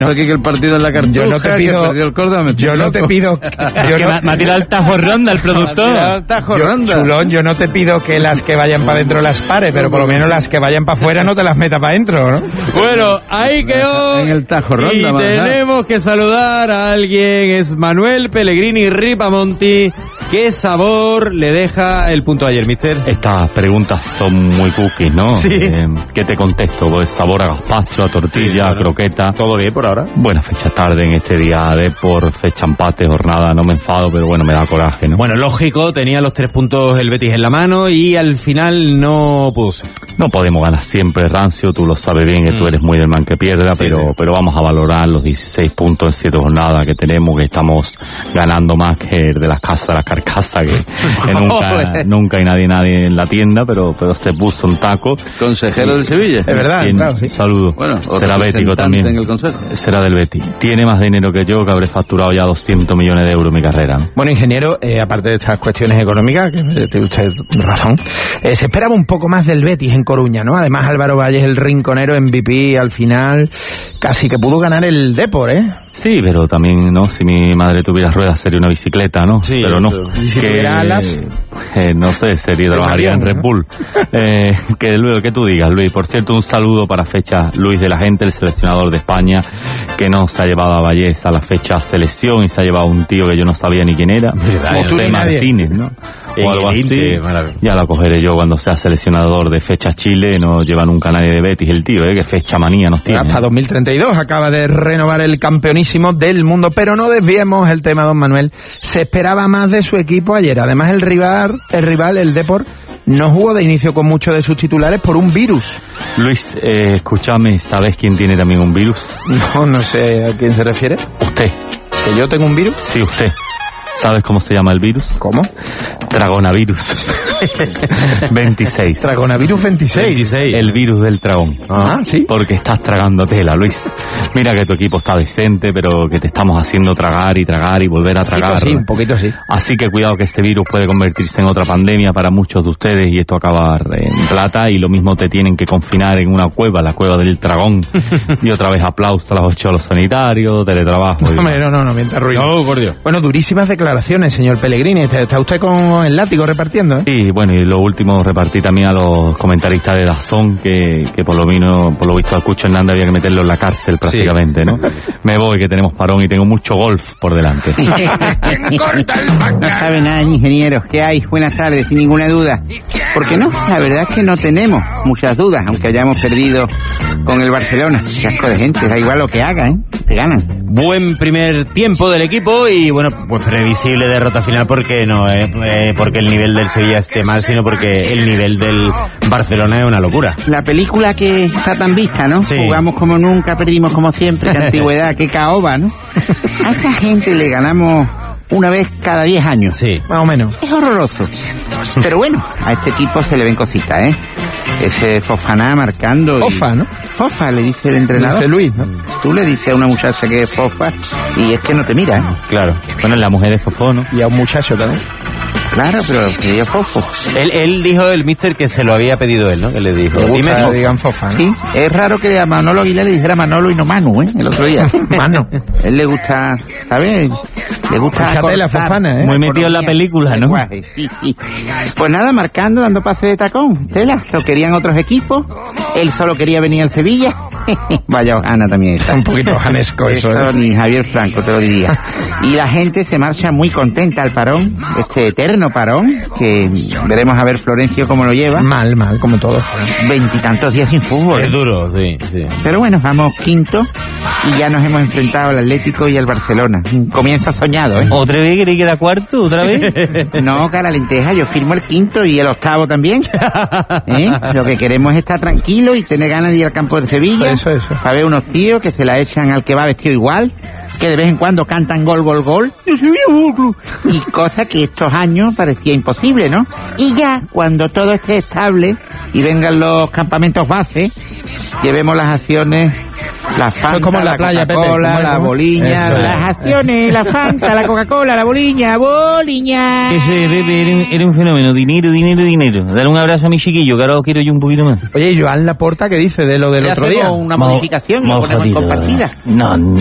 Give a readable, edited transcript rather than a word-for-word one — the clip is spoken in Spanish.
Aquí que el partido en la Cartuja, yo no te pido, que perdió el Córdoba, yo no te pido, me ha tirado el tajo ronda el productor. Chulón, yo no te pido que las que vayan para adentro las pare, pero por lo menos las que vayan para afuera no te las metas para adentro, ¿no? Bueno, ahí quedó. En el tajo ronda. Y tenemos que saludar a alguien, es Manuel Pellegrini Ripamonti. ¿Qué sabor le deja el punto de ayer, mister? Estas preguntas son muy cookies, ¿no? Sí. ¿Qué te contesto? Pues sabor a gazpacho, a tortilla, a croqueta. ¿Todo bien por ahora? Buena fecha tarde en este día de por fecha empate, jornada, no me enfado, pero bueno, me da coraje, ¿no? Bueno, lógico, tenía los 3 puntos el Betis en la mano y al final no pudo ser. No podemos ganar siempre, Rancio, tú lo sabes bien, que tú eres muy del man que pierda, Sí, pero vamos a valorar los 16 puntos en 7 jornadas que tenemos, que estamos ganando más que de las casas de las carcasas, que nunca hay nadie en la tienda, pero se puso un taco. Consejero del Sevilla. Es verdad, claro, sí. Saludos. Bueno, será bético también. En el consejo. Será del Betis. Tiene más dinero que yo, que habré facturado ya 200 millones de euros en mi carrera, ¿no? Bueno, ingeniero, aparte de estas cuestiones económicas, que tiene usted razón, se esperaba un poco más del Betis en Coruña, ¿no? Además, Álvaro Valles, el rinconero MVP, al final casi que pudo ganar el Depor, ¿eh? Sí, pero también, ¿no? Si mi madre tuviera ruedas sería una bicicleta, ¿no? Sí, pero no. ¿Y si tuviera alas? No sé, trabajaría en Red Bull. Que luego, que tú digas, Luis. Por cierto, un saludo para fecha Luis de la Gente, el seleccionador de España, que no se ha llevado a Vallés a la fecha selección y se ha llevado un tío que yo no sabía ni quién era. José Martínez, ¿no? O algo así. Ya lo cogeré yo cuando sea seleccionador de fecha Chile. No lleva nunca nadie de Betis el tío, que fecha manía nos tiene. Hasta 2032 acaba de renovar el campeonísimo del mundo, pero no desviemos el tema, don Manuel. Se esperaba más de su equipo ayer. Además, el rival, el Depor, no jugó de inicio con muchos de sus titulares por un virus. Luis, escúchame, ¿sabes quién tiene también un virus? No sé a quién se refiere. Usted. ¿Que yo tengo un virus? Sí, usted. ¿Sabes cómo se llama el virus? ¿Cómo? Dragonavirus. 26. Dragonavirus 26. El virus del dragón. ¿Sí? Porque estás tragando tela, Luis. Mira que tu equipo está decente, pero que te estamos haciendo tragar y volver a tragar. Un poquito así. Así que cuidado, que este virus puede convertirse en otra pandemia para muchos de ustedes y esto acabar en plata, y lo mismo te tienen que confinar en una cueva, la cueva del dragón. Y otra vez aplauso a los 8 a los sanitarios, teletrabajo. Hombre, no, mientras ruido. No, por Dios. Bueno, durísimas declaraciones, señor Pellegrini. ¿Está usted con el látigo repartiendo, eh? Sí, bueno, y lo último repartí también a los comentaristas de DAZN que por lo visto a Cucho Hernández había que meterlo en la cárcel prácticamente, ¿no? Me voy, que tenemos parón y tengo mucho golf por delante. No sabe nada, ingeniero. ¿Qué hay? Buenas tardes, sin ninguna duda. ¿Por qué no? La verdad es que no tenemos muchas dudas, aunque hayamos perdido con el Barcelona. Qué asco de gente, da igual lo que haga, ¿eh? Te ganan. Buen primer tiempo del equipo y, bueno, pues previsible derrota final, porque no porque el nivel del Sevilla esté mal, sino porque el nivel del Barcelona es una locura. La película que está tan vista, ¿no? Sí. Jugamos como nunca, perdimos como siempre, qué antigüedad, qué caoba, ¿no? A esta gente le ganamos una vez cada 10 años. Sí. Más o menos. Es horroroso. Pero bueno, a este equipo se le ven cositas, ¿eh? Ese Fofana marcando. Fofa, ¿no? Fofa, le dice el entrenador. Dice Luis, ¿no? Tú le dices a una muchacha que es fofa y es que no te mira, ¿eh? Claro. Bueno, la mujer es fofó, ¿no? Y a un muchacho también. Claro, pero que yo fofo. Él dijo, el mister, que se lo había pedido él, ¿no? Que le dijo, Le gusta dime que Fofa. digan fofa, ¿no? Sí, es raro que a Manolo Aguilar le dijera Manolo y no Manu, ¿eh? El otro día. Mano. Él le gusta, ¿sabes? Le gusta Esa tela cortar Fofana, ¿eh? Muy metido en la película, ¿no? lenguaje. Sí, sí. Pues nada, marcando, dando pase de tacón. Tela, lo querían otros equipos. Él solo quería venir al Sevilla. Vaya Ojana también está. Un poquito janesco eso, ¿eh? Ni Javier Franco te lo diría. Y la gente se marcha muy contenta al parón, este eterno parón, que veremos a ver Florencio cómo lo lleva. Mal, como todos. 20 y tantos días sin fútbol. Es duro, sí. Pero bueno, vamos quinto y ya nos hemos enfrentado al Atlético y al Barcelona. Un comienzo soñado, ¿eh? ¿Otra vez queréis que era cuarto? ¿Otra vez? No, cara lenteja, yo firmo el quinto y el octavo también. ¿Eh? Lo que queremos es estar tranquilos y tener ganas de ir al campo del Sevilla. Eso. Para ver unos tíos que se la echan al que va vestido igual, que de vez en cuando cantan gol, gol, gol. Y cosa que estos años parecía imposible, ¿no? Y ya, cuando todo esté estable y vengan los campamentos base, llevemos las acciones La Fanta, es como en la la playa, Pepe, Coca-Cola, ¿cómo es, la cómo? boliña, Eso es. las acciones, la Fanta, la Coca-Cola, la boliña, boliña. Ese Pepe era un fenómeno. Dinero, dinero, dinero. Dale un abrazo a mi chiquillo, que ahora lo quiero yo un poquito más. Oye, ¿y Joan Laporta qué dice de lo del Le otro hacemos día? una modificación y lo ponemos en jodido. compartida. No,